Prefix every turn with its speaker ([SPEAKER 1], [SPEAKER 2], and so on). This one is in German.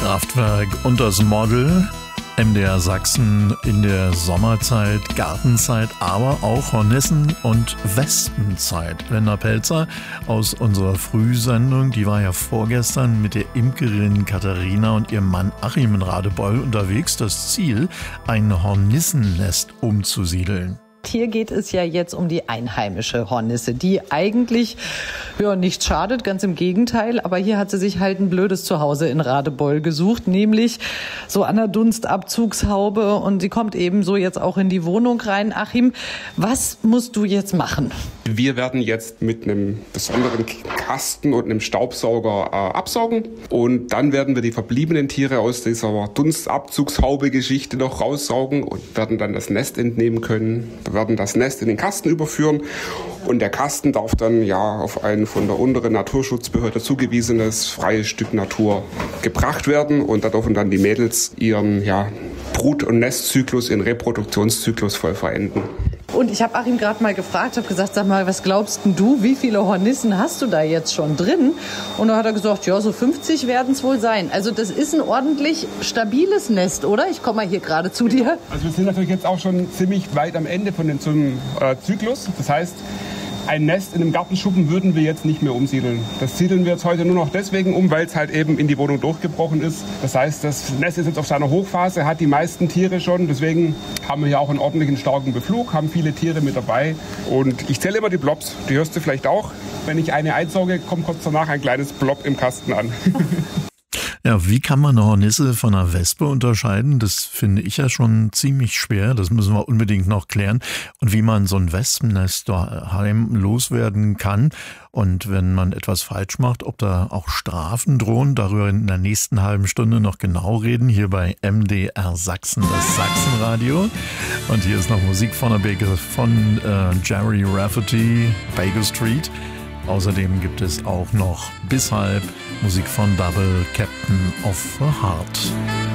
[SPEAKER 1] Kraftwerk und das Model. MDR Sachsen in der Sommerzeit, Gartenzeit, aber auch Hornissen- und Wespenzeit. Wenda Pelzer aus unserer Frühsendung, die war ja vorgestern mit der Imkerin Katharina und ihrem Mann Achim in Radebeul unterwegs. Das Ziel, ein Hornissennest umzusiedeln.
[SPEAKER 2] Hier geht es ja jetzt um die einheimische Hornisse, die eigentlich nichts schadet, ganz im Gegenteil. Aber hier hat sie sich halt ein blödes Zuhause in Radebeul gesucht, nämlich so an der Dunstabzugshaube. Und sie kommt eben so jetzt auch in die Wohnung rein. Achim, was musst du jetzt machen?
[SPEAKER 3] Wir werden jetzt mit einem besonderen Kasten und einem Staubsauger absaugen. Und dann werden wir die verbliebenen Tiere aus dieser Dunstabzugshaube-Geschichte noch raussaugen und werden dann das Nest entnehmen können. Wir werden das Nest in den Kasten überführen und der Kasten darf dann auf ein von der unteren Naturschutzbehörde zugewiesenes freies Stück Natur gebracht werden und da dürfen dann die Mädels ihren Brut- und Nestzyklus, ihren Reproduktionszyklus voll verenden.
[SPEAKER 2] Und ich habe Achim gerade mal gefragt, habe gesagt, sag mal, was glaubst denn du, wie viele Hornissen hast du da jetzt schon drin? Und dann hat er gesagt, so 50 werden es wohl sein. Also das ist ein ordentlich stabiles Nest, oder? Ich komme mal hier gerade zu dir.
[SPEAKER 3] Also wir sind natürlich jetzt auch schon ziemlich weit am Ende von dem Zyklus. Das heißt, ein Nest in einem Gartenschuppen würden wir jetzt nicht mehr umsiedeln. Das siedeln wir jetzt heute nur noch deswegen um, weil es halt eben in die Wohnung durchgebrochen ist. Das heißt, das Nest ist jetzt auf seiner Hochphase, hat die meisten Tiere schon. Deswegen haben wir hier auch einen ordentlichen, starken Beflug, haben viele Tiere mit dabei. Und ich zähle immer die Blobs, die hörst du vielleicht auch. Wenn ich eine einsauge, kommt kurz danach ein kleines Blob im Kasten an.
[SPEAKER 1] Ja, wie kann man eine Hornisse von einer Wespe unterscheiden? Das finde ich ja schon ziemlich schwer. Das müssen wir unbedingt noch klären. Und wie man so ein Wespennest daheim loswerden kann. Und wenn man etwas falsch macht, ob da auch Strafen drohen, darüber in der nächsten halben Stunde noch genau reden. Hier bei MDR Sachsen, das Sachsenradio. Und hier ist noch Musik von Jerry Rafferty, Baker Street. Außerdem gibt es auch noch bis halb Musik von Double, Captain of the Heart.